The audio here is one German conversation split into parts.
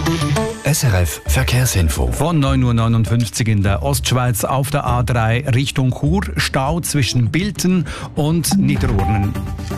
SRF Verkehrsinfo. Von 9.59 Uhr in der Ostschweiz auf der A3 Richtung Chur. Stau zwischen Bilten und Niederurnen.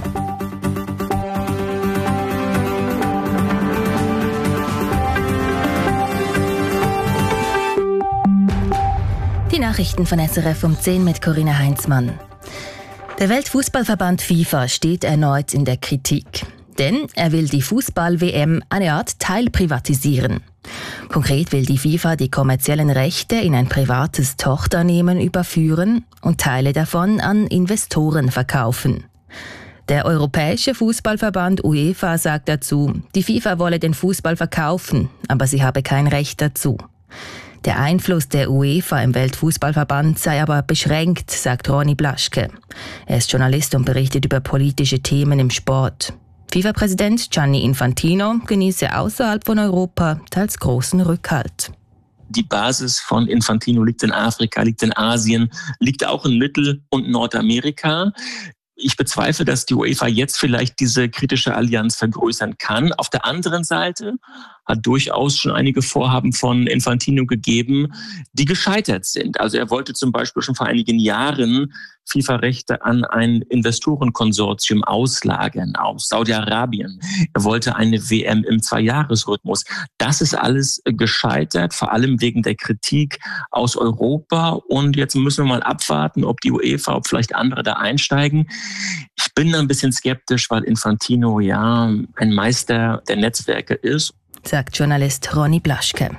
Die Nachrichten von SRF um 10 mit Corinna Heinzmann. Der Weltfußballverband FIFA steht erneut in der Kritik. Denn er will die Fußball-WM eine Art teilprivatisieren. Konkret will die FIFA die kommerziellen Rechte in ein privates Tochternehmen überführen und Teile davon an Investoren verkaufen. Der Europäische Fußballverband UEFA sagt dazu, die FIFA wolle den Fußball verkaufen, aber sie habe kein Recht dazu. Der Einfluss der UEFA im Weltfußballverband sei aber beschränkt, sagt Ronny Blaschke. Er ist Journalist und berichtet über politische Themen im Sport. FIFA-Präsident Gianni Infantino genieße außerhalb von Europa teils großen Rückhalt. Die Basis von Infantino liegt in Afrika, liegt in Asien, liegt auch in Mittel- und Nordamerika. Ich bezweifle, dass die UEFA jetzt vielleicht diese kritische Allianz vergrößern kann. Auf der anderen Seite hat durchaus schon einige Vorhaben von Infantino gegeben, die gescheitert sind. Also er wollte zum Beispiel schon vor einigen Jahren FIFA-Rechte an ein Investorenkonsortium auslagern aus Saudi-Arabien. Er wollte eine WM im 2-Jahres-Rhythmus. Das ist alles gescheitert, vor allem wegen der Kritik aus Europa. Und jetzt müssen wir mal abwarten, ob die UEFA, ob vielleicht andere da einsteigen. Ich bin ein bisschen skeptisch, weil Infantino ja ein Meister der Netzwerke ist. Sagt Journalist Ronny Blaschke.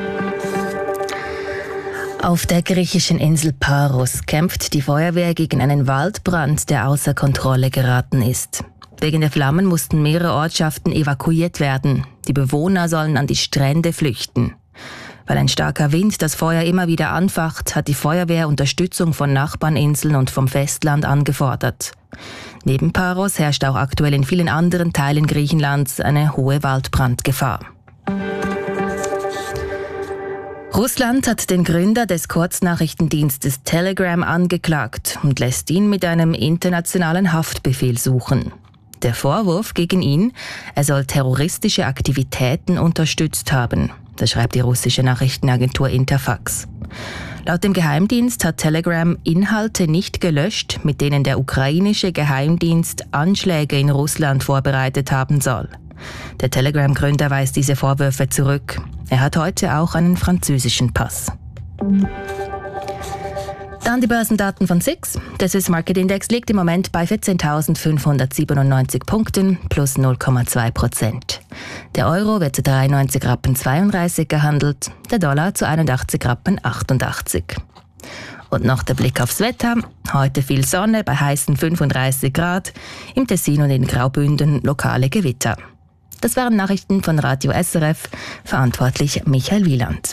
Auf der griechischen Insel Paros kämpft die Feuerwehr gegen einen Waldbrand, der außer Kontrolle geraten ist. Wegen der Flammen mussten mehrere Ortschaften evakuiert werden. Die Bewohner sollen an die Strände flüchten. Weil ein starker Wind das Feuer immer wieder anfacht, hat die Feuerwehr Unterstützung von Nachbarninseln und vom Festland angefordert. Neben Paros herrscht auch aktuell in vielen anderen Teilen Griechenlands eine hohe Waldbrandgefahr. Russland hat den Gründer des Kurznachrichtendienstes Telegram angeklagt und lässt ihn mit einem internationalen Haftbefehl suchen. Der Vorwurf gegen ihn, er soll terroristische Aktivitäten unterstützt haben. Das schreibt die russische Nachrichtenagentur Interfax. Laut dem Geheimdienst hat Telegram Inhalte nicht gelöscht, mit denen der ukrainische Geheimdienst Anschläge in Russland vorbereitet haben soll. Der Telegram-Gründer weist diese Vorwürfe zurück. Er hat heute auch einen französischen Pass. Dann die Börsendaten von SIX. Der Swiss Market Index liegt im Moment bei 14.597 Punkten, plus 0,2%. Der Euro wird zu 93,32 Rappen gehandelt, der Dollar zu 81,88 Rappen. Und noch der Blick aufs Wetter. Heute viel Sonne bei heißen 35 Grad, im Tessin und in Graubünden lokale Gewitter. Das waren Nachrichten von Radio SRF, verantwortlich Michael Wieland.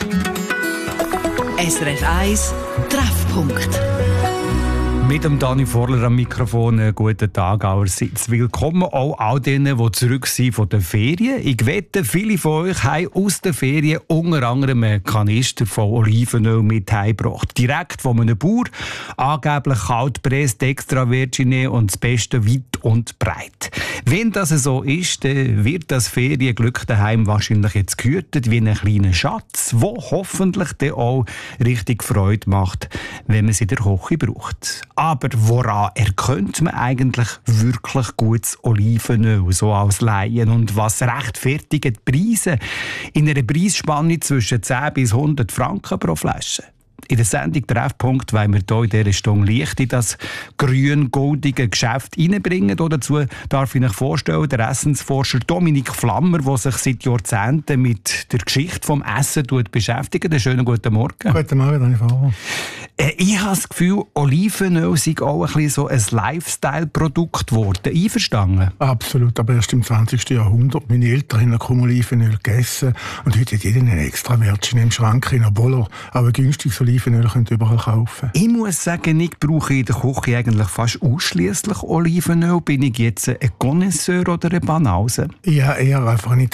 SRF 1 Treffpunkt. Mit dem Dani Vorler am Mikrofon, einen guten Tag allerseits. Willkommen auch all denen, die zurück sind von den Ferien. Ich wette, viele von euch haben aus den Ferien unter anderem einen Kanister von Olivenöl mit heimgebracht. Direkt von einem Bauer, angeblich kalt presst, extra Virgine und das Beste weit und breit. Wenn das so ist, dann wird das Ferienglück daheim wahrscheinlich jetzt gehütet wie ein kleiner Schatz, der hoffentlich dann auch richtig Freude macht, wenn man sie in der Küche braucht. Aber woran erkennt man eigentlich wirklich gutes Olivenöl, so als Laien? Und was rechtfertigen die Preise in einer Preisspanne zwischen 10 bis 100 Franken pro Flasche? In der Sendung Treffpunkt wollen wir hier in dieser Stunde Licht in das grün-goldige Geschäft hineinbringen. Dazu darf ich euch vorstellen, der Essensforscher Dominik Flammer, der sich seit Jahrzehnten mit der Geschichte des Essen beschäftigt. Einen schönen guten Morgen. Guten Morgen, Dani Fahrer. Ich habe das Gefühl, Olivenöl sei auch ein bisschen so ein Lifestyle-Produkt geworden. Einverstanden? Absolut, aber erst im 20. Jahrhundert. Meine Eltern haben kaum Olivenöl gegessen und heute hat jeder eine extra Virgin im Schrank, obwohl er auch ein günstiges Olivenöl könnt ihr überall kaufen. Ich muss sagen, ich brauche in der Küche eigentlich fast ausschliesslich Olivenöl. Bin ich jetzt ein Connoisseur oder ein Banause? Ja, eher einfach ein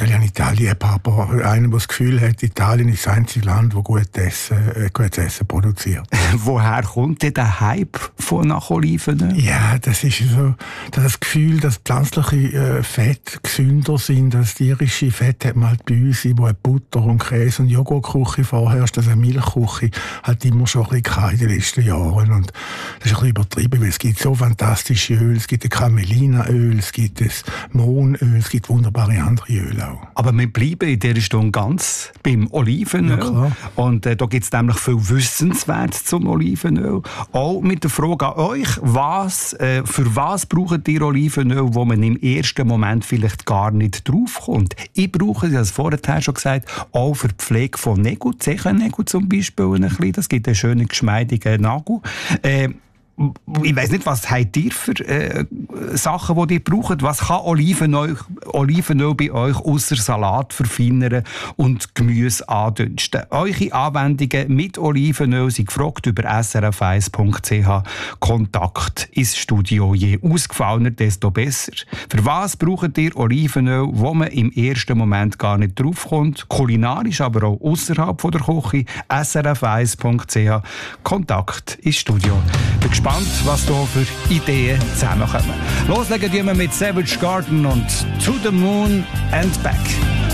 Italiener-Liebhaber. Einer, der das Gefühl hat, Italien ist das einzige Land, das gutes Essen produziert. woher kommt denn der Hype von nach Olivenöl? Ja, das ist so das Gefühl, dass pflanzliche Fette gesünder sind als tierische Fette, hat man halt bei uns, wo Butter und Käse und Joghurtküche vorherrscht, also eine Milchküche, hat immer schon ein bisschen in den letzten Jahren. Und das ist ein bisschen übertrieben, weil es gibt so fantastische Öle, es gibt ein Camelina-Öl, es gibt das Mohnöl, es gibt wunderbare andere Öle auch. Aber wir bleiben in dieser Stunde ganz beim Olivenöl. Ja, und da gibt es nämlich viel Wissenswertes zum Olivenöl. Auch mit der Frage an euch, für was braucht ihr Olivenöl, wo man im ersten Moment vielleicht gar nicht draufkommt? Ich brauche, ich habe es vorher schon gesagt, auch für die Pflege von Nägeln, Zechennägeln zum Beispiel, ein bisschen. Das gibt einen schönen, geschmeidigen Nagel. Ich weiss nicht, was habt ihr für Sachen, die ihr braucht? Was kann Olivenöl bei euch ausser Salat verfeinern und Gemüse andünsten? Eure Anwendungen mit Olivenöl sind gefragt über srf1.ch. Kontakt ins Studio. Je ausgefallener, desto besser. Für was braucht ihr Olivenöl, wo man im ersten Moment gar nicht draufkommt? Kulinarisch, aber auch außerhalb der Küche. srf1.ch. Kontakt ins Studio. Gespannt, was da für Ideen zusammenkommen. Loslegen wir mit Savage Garden und To the Moon and Back.